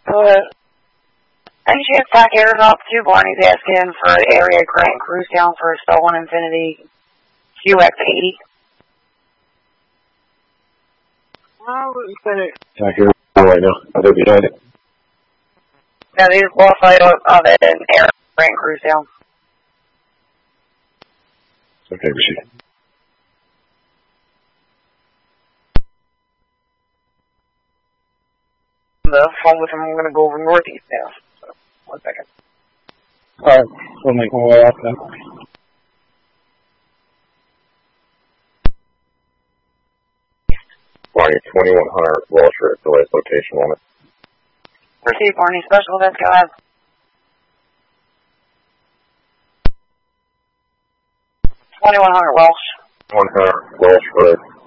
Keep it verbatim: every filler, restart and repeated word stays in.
Uh, any chance Black Air's up too? Barney's asking for the area Grant Cruise down for a stolen Infinity Q X eighty. Well, what you say? Black Air right now. They're behind it. Yeah, they just lost sight of it and Air Grant Cruise down. Okay, Rishi. The phone with him, I'm gonna go over northeast now. So, one second. Alright, we'll make my way out then. Barney, twenty-one hundred Walsh at the last location on it. Receive Barney, special events, go ahead. twenty-one hundred Welsh. one hundred Walsh Road.